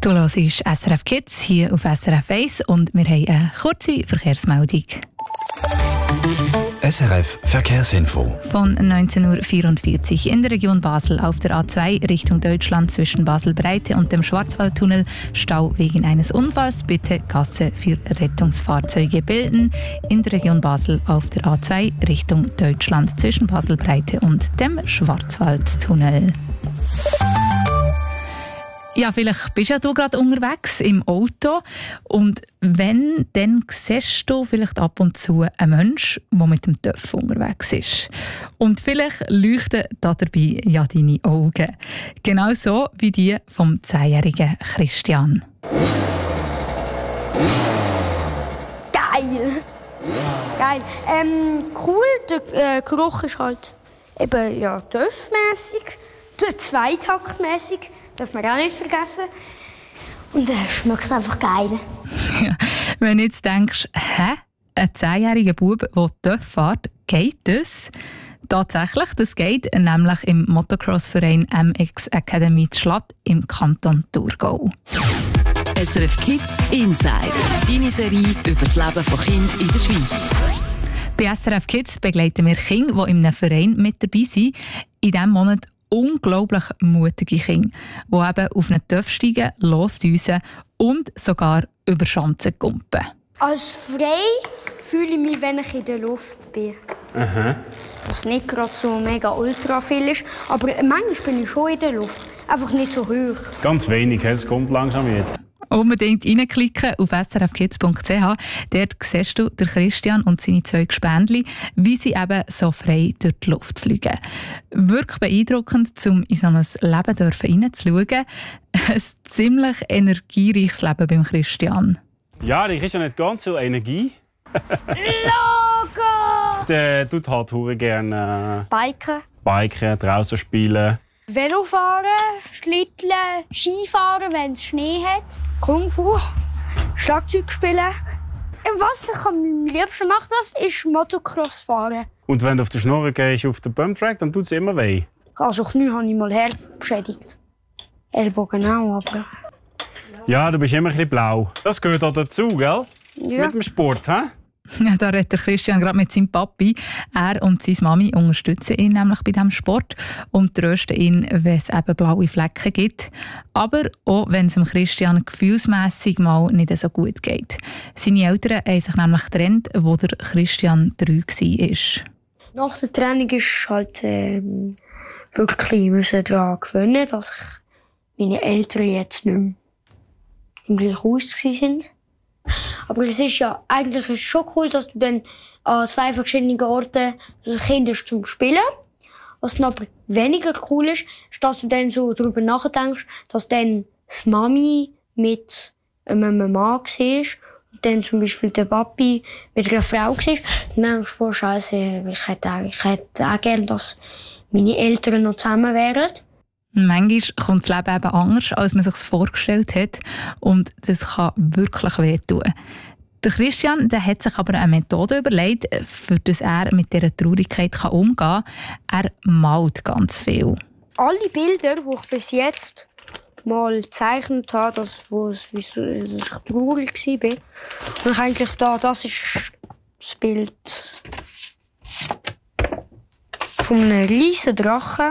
Du hörst SRF Kids hier auf SRF 1 und wir haben eine kurze Verkehrsmeldung. SRF Verkehrsinfo. Von 19.44 Uhr in der Region Basel auf der A2 Richtung Deutschland zwischen Basel-Breite und dem Schwarzwaldtunnel. Stau wegen eines Unfalls. Bitte Gasse für Rettungsfahrzeuge bilden. In der Region Basel auf der A2 Richtung Deutschland zwischen Basel-Breite und dem Schwarzwaldtunnel. Ja, vielleicht bist ja du gerade unterwegs im Auto und wenn, dann siehst du vielleicht ab und zu einen Menschen, der mit dem TÜV unterwegs ist. Und vielleicht leuchten da dabei ja deine Augen. Genauso wie die vom 10-jährigen Christian. Geil! Geil. Cool, der Geruch ist halt eben ja, TÜV-mässig, zweitaktmässig. Darf man auch nicht vergessen. Und es schmeckt einfach geil. Ja, wenn du jetzt denkst, ein 10-jähriger Bub, der TÜV fährt, geht das? Tatsächlich, das geht, nämlich im Motocross-Verein MX Academy Schlatt im Kanton Thurgau. SRF Kids Inside, deine Serie über das Leben von Kindern in der Schweiz. Bei SRF Kids begleiten wir Kinder, die in einem Verein mit dabei sind. In diesem Monat unglaublich mutige Kinder, die eben auf einen TÜV steigen, losdüsen und sogar über Schanzen kumpen. Als frei fühle ich mich, wenn ich in der Luft bin. Was nicht gerade so mega ultra viel ist, aber manchmal bin ich schon in der Luft. Einfach nicht so hoch. Ganz wenig, es kommt langsam jetzt. Unbedingt reinklicken auf srfkids.ch. Dort siehst du den Christian und seine 2 Gespendli, wie sie eben so frei durch die Luft fliegen. Wirklich beeindruckend, um in so ein Leben reinzuschauen. Ein ziemlich energiereiches Leben beim Christian. Ja, der Christian hat ganz viel Energie. Logo! Der tut halt verdammt gerne Biken, draußen spielen. Velofahren, Schlitteln, Skifahren, wenn es Schnee hat. Kung Fu, Schlagzeug spielen. Was ich am liebsten mache, ist Motocross fahren. Und wenn du auf der Schnurre gehst, auf den Bumptrack, dann tut es immer weh. Also Knie habe ich mal beschädigt. Ellbogen auch, aber... Ja, du bist immer ein bisschen blau. Das gehört auch dazu, gell? Ja. Mit dem Sport, hä? Ja, da redet der Christian gerade mit seinem Papi. Er und seine Mami unterstützen ihn nämlich bei diesem Sport und trösten ihn, wenn es eben blaue Flecken gibt. Aber auch wenn es dem Christian gefühlsmässig mal nicht so gut geht. Seine Eltern haben sich nämlich getrennt, wo der Christian 3 war. Nach der Trennung ist halt wirklich daran gewöhnen, dass meine Eltern jetzt nicht mehr im gleichen Haus waren. Aber es ist ja eigentlich schon cool, dass du dann an 2 verschiedenen Orten Kinder zum Spielen. Was dann aber weniger cool ist, ist, dass du dann so darüber nachdenkst, dass dann die Mami mit einem Mann war und dann zum Beispiel der Papi mit einer Frau war. Dann denkst du, Scheiße, ich hätte auch gerne, dass meine Eltern noch zusammen wären. Manchmal kommt das Leben eben anders, als man sich vorgestellt hat. Und das kann wirklich wehtun. Der Christian hat sich aber eine Methode überlegt, für das er mit dieser Traurigkeit umgehen kann. Er malt ganz viel. Alle Bilder, die ich bis jetzt mal gezeichnet habe, dass ich traurig war, und eigentlich das ist das Bild von einem riesen Drachen.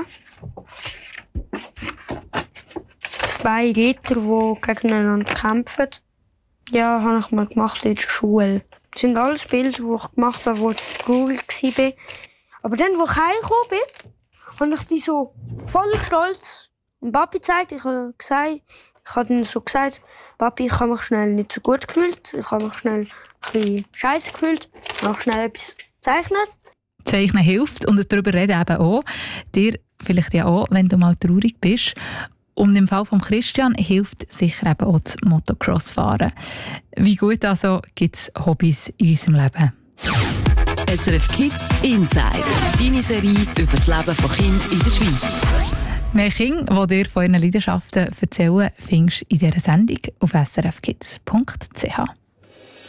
2 Ritter, die gegeneinander kämpfen. Ja, habe ich mal gemacht in der Schule. Das sind alles Bilder, die ich gemacht habe, als ich traurig war. Aber dann, als ich heimgekommen bin, habe ich die so voll stolz dem Papi gezeigt. Ich habe dann so gesagt, Papi, ich habe mich schnell nicht so gut gefühlt. Ich habe mich schnell ein bisschen scheiße gefühlt. Ich habe schnell etwas gezeichnet. Zeichnen hilft und darüber reden eben auch. Dir vielleicht ja auch, wenn du mal traurig bist. Und im Fall von Christian hilft sicher eben auch das Motocross-Fahren. Wie gut also gibt es Hobbys in unserem Leben? SRF Kids Inside, deine Serie über das Leben von Kindern in der Schweiz. Mehr Kinder, die dir von ihren Leidenschaften erzählen, findest du in dieser Sendung auf srfkids.ch.